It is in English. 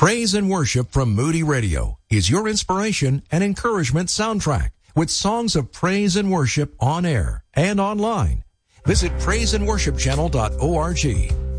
Praise and worship from Moody Radio is your inspiration and encouragement soundtrack with songs of praise and worship on air and online. Visit praiseandworshipchannel.org.